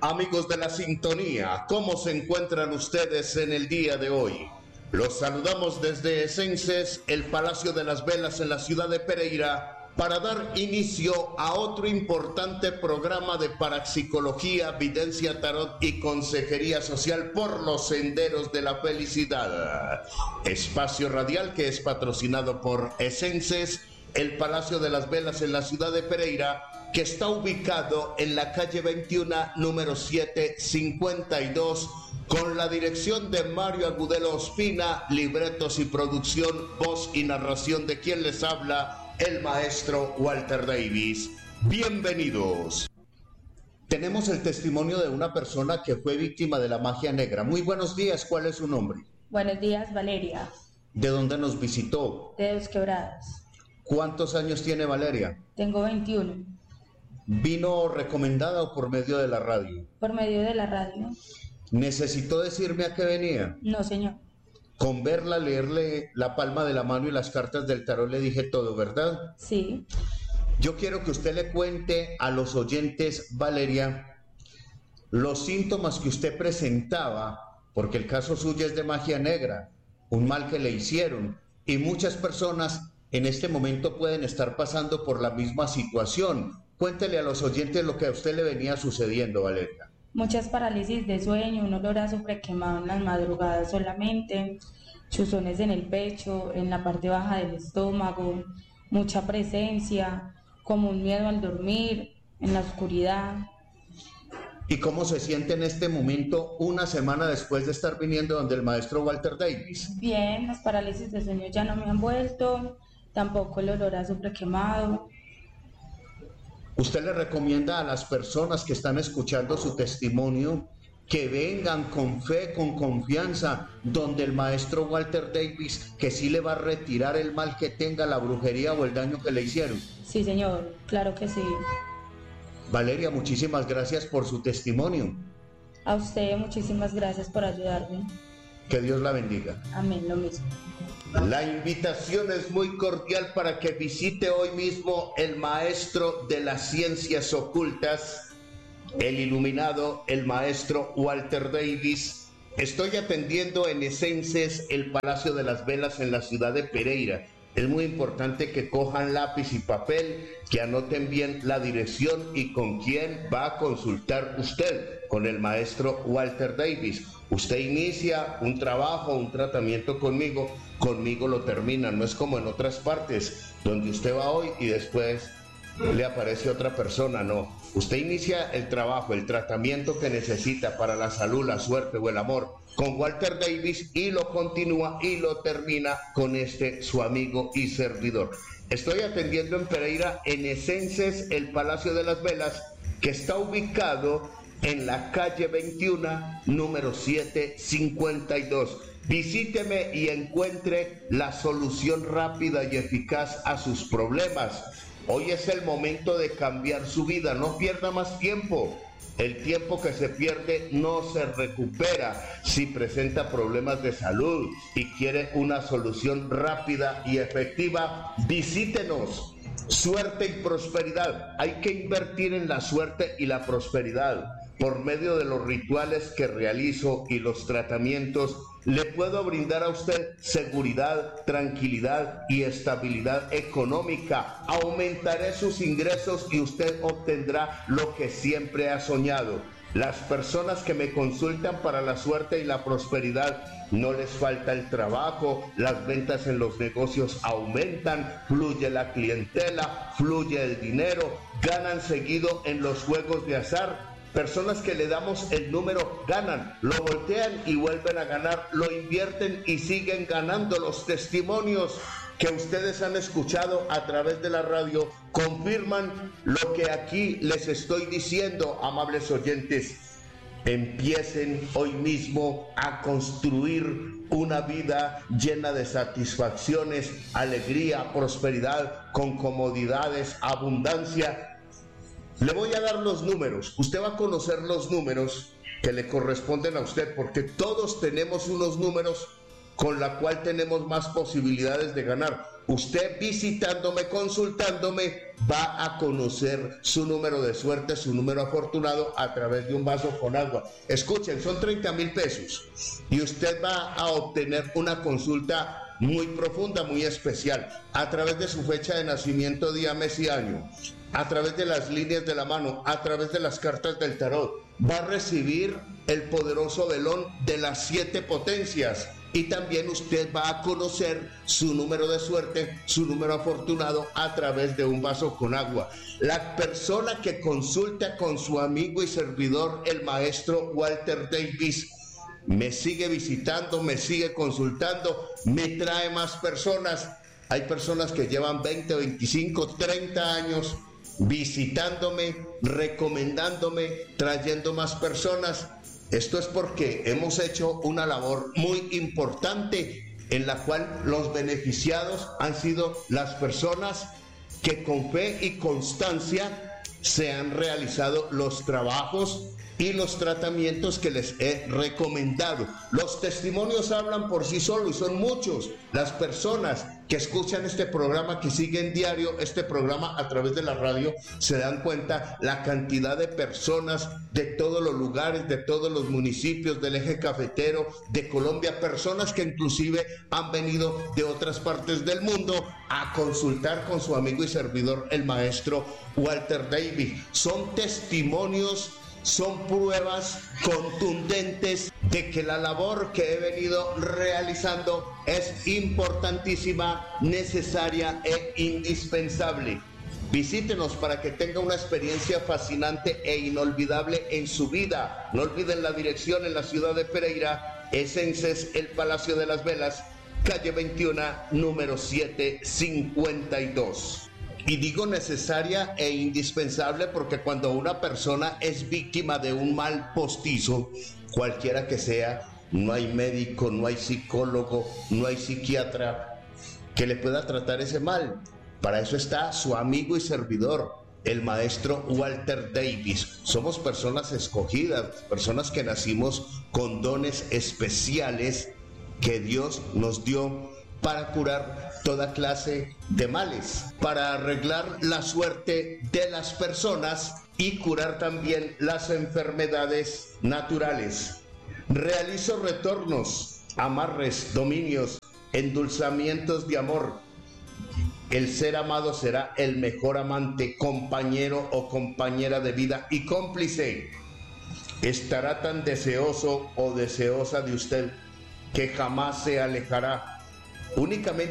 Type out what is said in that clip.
Amigos de la sintonía, ¿cómo se encuentran ustedes en el día de hoy? Los saludamos desde Esences, el Palacio de las Velas en la ciudad de Pereira, para dar inicio a otro importante programa de parapsicología, videncia tarot y consejería social por los senderos de la felicidad. Espacio radial que es patrocinado por Esences, el Palacio de las Velas en la ciudad de Pereira, que está ubicado en la calle 21, número 752, con la dirección de Mario Agudelo Ospina, libretos y producción, voz y narración de quien les habla, el maestro Walter Davis. Bienvenidos. Tenemos el testimonio de una persona que fue víctima de la magia negra. Muy buenos días, ¿cuál es su nombre? Buenos días, Valeria. ¿De dónde nos visitó? De Dos Quebradas. ¿Cuántos años tiene Valeria? Tengo 21. ¿Vino recomendada o por medio de la radio? Por medio de la radio. ¿Necesitó decirme a qué venía? No, señor. Con verla, leerle la palma de la mano y las cartas del tarot le dije todo, ¿verdad? Sí. Yo quiero que usted le cuente a los oyentes, Valeria, los síntomas que usted presentaba, porque el caso suyo es de magia negra, un mal que le hicieron, y muchas personas en este momento pueden estar pasando por la misma situación. Cuéntele a los oyentes lo que a usted le venía sucediendo, Valeria. Muchas parálisis de sueño, un olor a azufre quemado en las madrugadas solamente, chuzones en el pecho, en la parte baja del estómago, mucha presencia, como un miedo al dormir, en la oscuridad. ¿Y cómo se siente en este momento, una semana después de estar viniendo donde el maestro Walter Davis? Bien, las parálisis de sueño ya no me han vuelto, tampoco el olor a azufre quemado. ¿Usted le recomienda a las personas que están escuchando su testimonio que vengan con fe, con confianza, donde el maestro Walter Davis, que sí le va a retirar el mal que tenga, la brujería o el daño que le hicieron? Sí, señor, claro que sí. Valeria, muchísimas gracias por su testimonio. A usted, muchísimas gracias por ayudarme. Que Dios la bendiga. Amén, lo mismo. La invitación es muy cordial para que visite hoy mismo el maestro de las ciencias ocultas, el iluminado, el maestro Walter Davis. Estoy atendiendo en Esences, el Palacio de las Velas en la ciudad de Pereira. Es muy importante que cojan lápiz y papel, que anoten bien la dirección y con quién va a consultar usted, con el maestro Walter Davis. Usted inicia un trabajo, un tratamiento conmigo lo termina, no es como en otras partes, donde usted va hoy y después le aparece otra persona, no. Usted inicia el trabajo, el tratamiento que necesita para la salud, la suerte o el amor con Walter Davis y lo continúa y lo termina con su amigo y servidor. Estoy atendiendo en Pereira, en Esences, el Palacio de las Velas, que está ubicado en la calle 21, número 752. Visíteme y encuentre la solución rápida y eficaz a sus problemas. Hoy es el momento de cambiar su vida, no pierda más tiempo. El tiempo que se pierde no se recupera. Si presenta problemas de salud y quiere una solución rápida y efectiva, visítenos. Suerte y prosperidad. Hay que invertir en la suerte y la prosperidad. Por medio de los rituales que realizo y los tratamientos, le puedo brindar a usted seguridad, tranquilidad y estabilidad económica. Aumentaré sus ingresos y usted obtendrá lo que siempre ha soñado. Las personas que me consultan para la suerte y la prosperidad, no les falta el trabajo, las ventas en los negocios aumentan, fluye la clientela, fluye el dinero, ganan seguido en los juegos de azar. Personas que le damos el número ganan, lo voltean y vuelven a ganar, lo invierten y siguen ganando. Los testimonios que ustedes han escuchado a través de la radio confirman lo que aquí les estoy diciendo, amables oyentes. Empiecen hoy mismo a construir una vida llena de satisfacciones, alegría, prosperidad, con comodidades, abundancia. Le voy a dar los números, usted va a conocer los números que le corresponden a usted, porque todos tenemos unos números con la cual tenemos más posibilidades de ganar. Usted visitándome, consultándome, va a conocer su número de suerte, su número afortunado a través de un vaso con agua. Escuchen, son 30,000 pesos y usted va a obtener una consulta muy profunda, muy especial, a través de su fecha de nacimiento, día, mes y año, a través de las líneas de la mano, a través de las cartas del tarot. Va a recibir el poderoso velón de las 7 potencias. Y también usted va a conocer su número de suerte, su número afortunado a través de un vaso con agua. La persona que consulta con su amigo y servidor, el maestro Walter Davis, me sigue visitando, me sigue consultando, me trae más personas. Hay personas que llevan 20, 25, 30 años visitándome, recomendándome, trayendo más personas. Esto es porque hemos hecho una labor muy importante en la cual los beneficiados han sido las personas que con fe y constancia se han realizado los trabajos y los tratamientos que les he recomendado. Los testimonios hablan por sí solos y son muchos. Las personas que escuchan este programa, que siguen diario este programa a través de la radio, se dan cuenta la cantidad de personas de todos los lugares, de todos los municipios del eje cafetero, de Colombia, personas que inclusive han venido de otras partes del mundo a consultar con su amigo y servidor, el maestro Walter Davis. Son testimonios, son pruebas contundentes de que la labor que he venido realizando es importantísima, necesaria e indispensable. Visítenos para que tenga una experiencia fascinante e inolvidable en su vida. No olviden la dirección en la ciudad de Pereira, Esences, el Palacio de las Velas, calle 21, número 752. Y digo necesaria e indispensable porque cuando una persona es víctima de un mal postizo, cualquiera que sea, no hay médico, no hay psicólogo, no hay psiquiatra que le pueda tratar ese mal. Para eso está su amigo y servidor, el maestro Walter Davis. Somos personas escogidas, personas que nacimos con dones especiales que Dios nos dio para curar toda clase de males, para arreglar la suerte de las personas y curar también las enfermedades naturales. Realizo retornos, amarres, dominios, endulzamientos de amor. El ser amado será el mejor amante, compañero o compañera de vida y cómplice. Estará tan deseoso o deseosa de usted que jamás se alejará. Únicamente